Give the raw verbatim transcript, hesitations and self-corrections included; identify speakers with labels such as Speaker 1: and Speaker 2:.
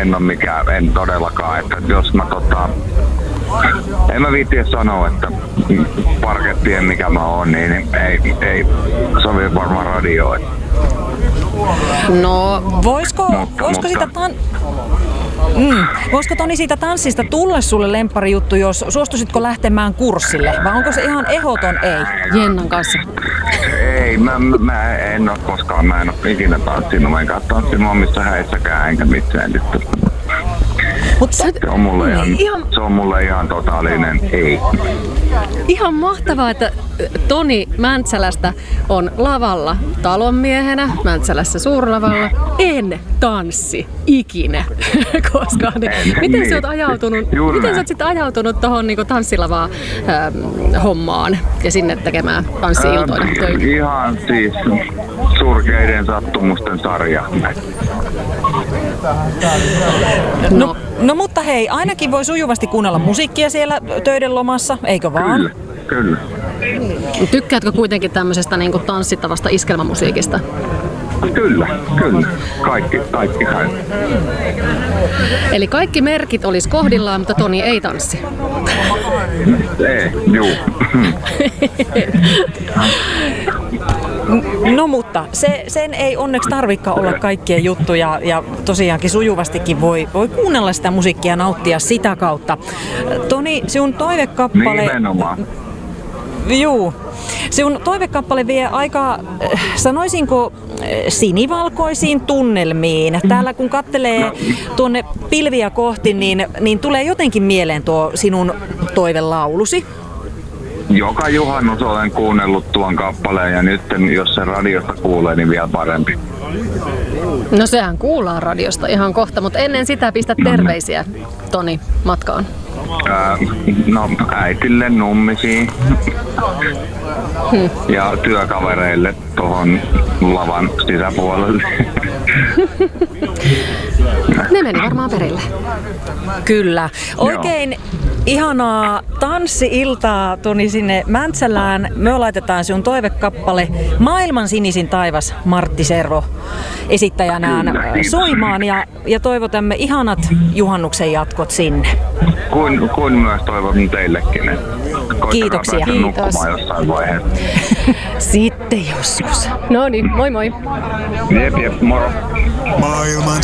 Speaker 1: en ole mikään, en todellakaan, että jos mä tota, en mä viitti sanoa, että parkettien mikä mä oon, niin ei, ei sovi varmaan radioon.
Speaker 2: No,
Speaker 3: voisiko,
Speaker 1: mutta,
Speaker 3: voisiko
Speaker 1: mutta,
Speaker 3: sitä tan... Mm. Voisiko Toni siitä tanssista tulla sulle lempparijuttu, jos suostusitko lähtemään kurssille? Vai onko se ihan ehdoton ei?
Speaker 2: Jennan kanssa.
Speaker 1: Ei, mä, mä en oo koskaan, mä en oo ikinä tanssinut, enkä tanssinut missä häissäkään, enkä missään.
Speaker 3: Mutta
Speaker 1: se on mulle ihan,
Speaker 2: ihan,
Speaker 1: se on mulle ihan totaalinen ei.
Speaker 2: Ihan mahtavaa, että Toni Mäntsälästä on lavalla talonmiehenä, Mäntsälässä suurlavalla. En tanssi ikinä koskaan.
Speaker 1: En,
Speaker 2: miten
Speaker 1: niin.
Speaker 2: sä oot ajautunut,
Speaker 1: Juuri
Speaker 2: miten
Speaker 1: näin.
Speaker 2: sä oot sitten ajautunut tohon niinku tanssilavaa ähm, hommaan ja sinne tekemään tanssi-iltoina töitä?
Speaker 1: Ihan siis surkeiden sattumusten sarja.
Speaker 3: No, no mutta hei, ainakin voi sujuvasti kuunnella musiikkia siellä töiden lomassa, eikö vaan?
Speaker 1: Kyllä, kyllä.
Speaker 2: Tykkäätkö kuitenkin tämmöisestä niinku tanssittavasta iskelmämusiikista?
Speaker 1: Kyllä, kyllä. Kaikki, kaikki kai.
Speaker 2: Eli kaikki merkit olisi kohdillaan, mutta Toni ei tanssi.
Speaker 1: Ei, juu.
Speaker 3: No mutta se, sen ei onneksi tarvikaan olla kaikkien juttuja ja tosiaankin sujuvastikin voi, voi kuunnella sitä musiikkia ja nauttia sitä kautta. Toni, sinun toivekappale...
Speaker 1: Nimenomaan.
Speaker 3: Juu. Sinun toivekappale vie aika, sanoisinko, sinivalkoisiin tunnelmiin. Täällä kun katselee tuonne pilviä kohti, niin, niin tulee jotenkin mieleen tuo sinun toivelaulusi.
Speaker 1: Joka juhannus olen kuunnellut tuon kappaleen ja nyt jos se radiosta kuulee, niin vielä parempi.
Speaker 2: No sehän kuullaan radiosta ihan kohta, mutta ennen sitä pistä terveisiä Toni matkaan.
Speaker 1: Ää, no äitille, nummisiin
Speaker 2: hmm.
Speaker 1: ja työkavereille tuohon lavan sisäpuolelle.
Speaker 2: Ne meni varmaan perille.
Speaker 3: Kyllä. Oikein Joo. ihanaa tanssi-iltaa Toni sinne Mäntsälään. Me laitetaan sinun toivekappale Maailman sinisin taivas Martti Servo esittäjänään soimaan ja, ja toivotamme ihanat juhannuksen jatkot sinne.
Speaker 1: Kuin, kuin myös toivon teillekin.
Speaker 3: Kiitoksia.
Speaker 2: Kiitos.
Speaker 1: Jossain vaiheessa.
Speaker 3: Sitten joskus.
Speaker 2: No niin, moi moi.
Speaker 1: Jep, jep, moro.
Speaker 4: Maailman